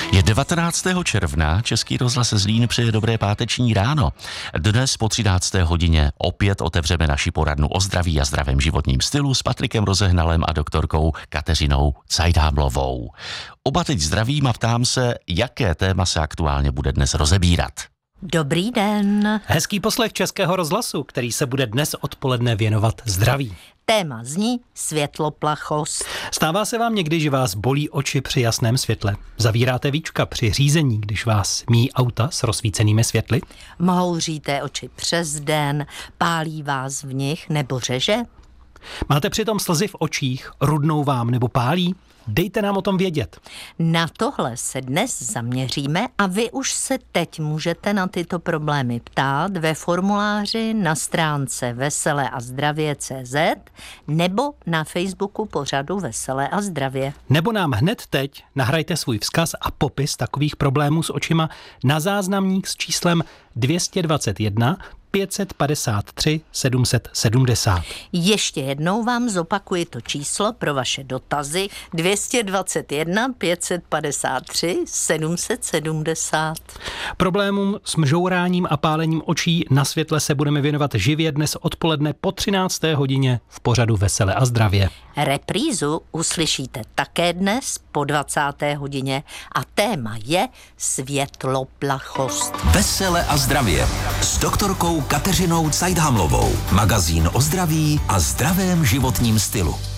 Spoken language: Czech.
Je 19. června, Český rozhlas Zlín přeje dobré páteční ráno. Dnes po 13. hodině opět otevřeme naši poradnu o zdraví a zdravém životním stylu s Patrikem Rozehnalem a doktorkou Kateřinou Cajdámlovou. Oba teď zdravím a ptám se, jaké téma se aktuálně bude dnes rozebírat. Dobrý den. Hezký poslech Českého rozhlasu, který se bude dnes odpoledne věnovat zdraví. Téma zní světloplachost. Stává se vám někdy, že vás bolí oči při jasném světle? Zavíráte víčka při řízení, když vás míjí auta s rozsvícenými světly? Mouříte oči přes den, pálí vás v nich nebo řeže? Máte přitom slzy v očích, rudnou vám nebo pálí? Dejte nám o tom vědět. Na tohle se dnes zaměříme a vy už se teď můžete na tyto problémy ptát ve formuláři na stránce veseleazdravě.cz nebo na Facebooku pořadu Veselé a zdravě. Nebo nám hned teď nahrajte svůj vzkaz a popis takových problémů s očima na záznamník s číslem 221 553 770. Ještě jednou vám zopakuji to číslo pro vaše dotazy 221 553 770. Problémům s mžouráním a pálením očí na světle se budeme věnovat živě dnes odpoledne po 13. hodině v pořadu Veselé a zdravě. Reprízu uslyšíte také dnes po 20. hodině a téma je světloplachost. Veselé a zdravě s doktorkou Kateřinou Cajdámlovou. Magazín o zdraví a zdravém životním stylu.